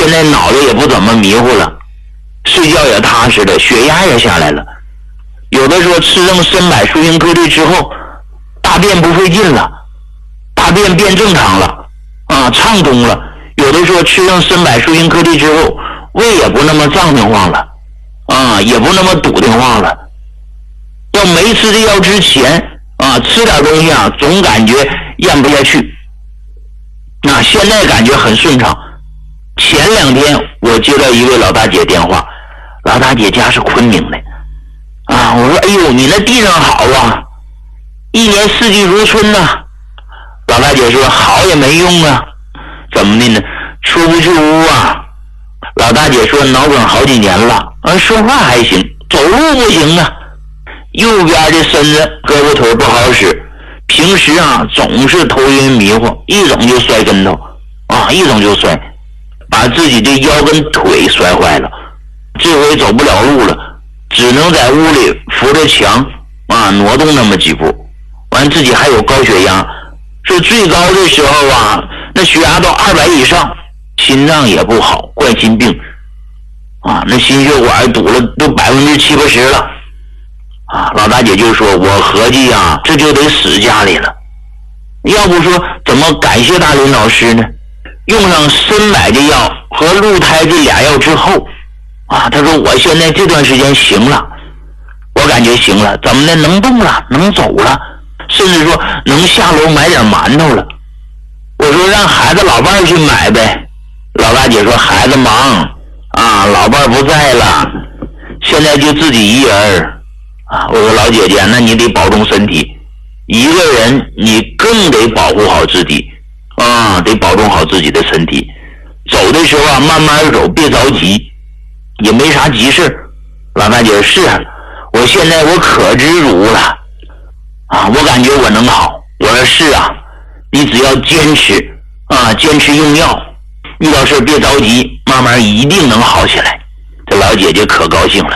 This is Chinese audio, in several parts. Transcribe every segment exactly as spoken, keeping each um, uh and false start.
现在脑袋也不怎么迷糊了，睡觉也踏实了，血压也下来了。有的说吃上参柏舒心颗粒之后，大便不费劲了，大便变正常了啊，畅通了。有的说吃上参柏舒心颗粒之后，胃也不那么胀得慌了啊，也不那么堵得慌了。要没吃这药之前啊，吃点东西啊，总感觉咽不下去。那、啊、现在感觉很顺畅。前两天我接到一位老大姐电话，老大姐家是昆明的啊，我说哎呦，你那地上好啊，一年四季如春呐、啊。老大姐说好也没用啊，怎么的呢？出不去屋啊。老大姐说脑梗好几年了，啊，说话还行，走路不行啊，右边的身子胳膊腿不好使，平时啊总是头晕迷糊，一种就摔跟头啊，一种就摔，把自己的腰跟腿摔坏了。这回走不了路了，只能在屋里扶着墙啊挪动那么几步。完自己还有高血压，说最高的时候啊，那血压到二百以上，心脏也不好，冠心病啊，那心血管堵了都百分之七八十了啊。老大姐就说，我合计啊，这就得死家里了。要不说怎么感谢大林老师呢？用上参柏的药和鹿胎这俩药之后啊，他说我现在这段时间行了，我感觉行了，怎么的，能动了，能走了，甚至说能下楼买点馒头了。我说让孩子老伴去买呗。老大姐说孩子忙啊，老伴不在了，现在就自己一人啊。我说老姐姐，那你得保重身体，一个人你更得保护好自己啊，得保重好自己的身体。走的时候啊，慢慢走，别着急，也没啥急事。老大姐说是啊，我现在我可知足了啊，我感觉我能好。我说是啊，你只要坚持啊，坚持用药，遇到事别着急，慢慢一定能好起来。这老姐姐可高兴了。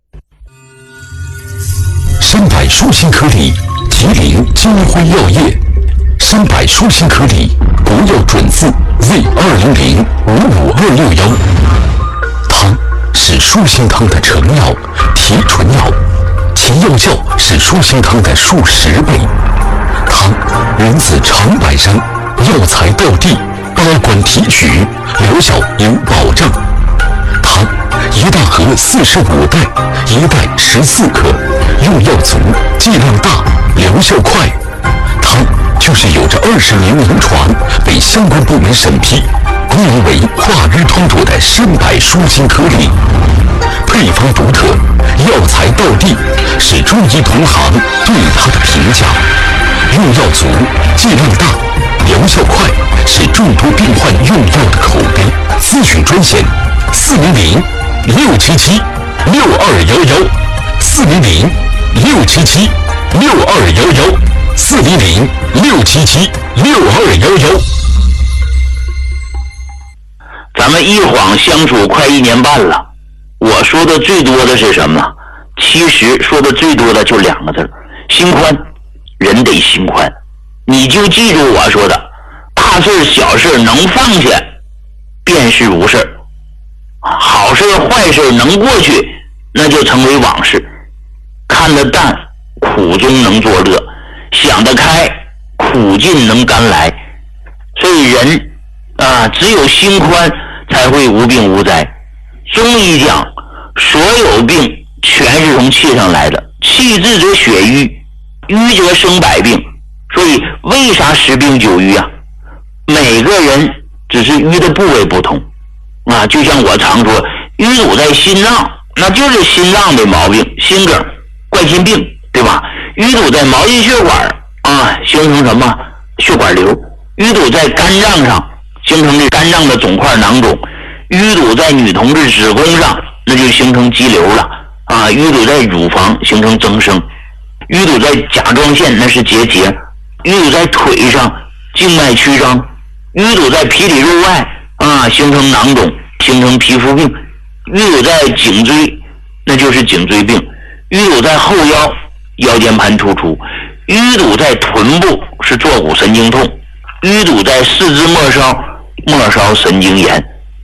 参柏舒心颗粒，提灵金辉药业。参柏舒心颗粒，国药准字 Z 二零零五五二六幺。汤是舒心汤的成药、提纯药，其药效是舒心汤的数十倍。汤源自长白山，药材到地，八关提取，疗效有保障。汤一大盒四十五袋，一袋十四克，用药足，剂量大，疗效快。汤就是有着二十年临床，被相关部门审批，功能为化瘀通乳的参柏舒心颗粒。配方独特，药材到地，是中医同行对它的评价。用药足，剂量大，疗效快，是众多病患用药的口碑。咨询专线：四零零六七七六二幺幺，四零零六七七六二幺幺，四零零六七七六二幺幺。 咱们一晃相处快一年半了，我说的最多的是什么？其实说的最多的就两个字：心宽。人得心宽，你就记住我说的，大事小事能放下，便是无事；好事坏事能过去，那就成为往事。看得淡，苦中能作乐；想得开，苦尽能甘来。所以人啊，只有心宽，才会无病无灾。中医讲，所有病全是从气上来的，气滞则血瘀，瘀则生百病。所以为啥十病九瘀啊？每个人只是瘀的部位不同啊，就像我常说，瘀堵在心脏，那就是心脏的毛病，心梗、冠心病，对吧？淤堵在毛细血管啊，形成什么血管瘤；淤堵在肝脏上，形成的肝脏的肿块囊肿；淤堵在女同志子宫上，那就形成肌瘤了啊；淤堵在乳房，形成增生；淤堵在甲状腺，那是结节；淤堵在腿上，静脉曲张；淤堵在皮里肉外啊，形成囊肿，形成皮肤病；淤堵在颈椎，那就是颈椎病；淤堵在后腰，腰间盘突出；淤堵在臀部是坐骨神经痛；淤堵在四肢末梢，末梢神经炎。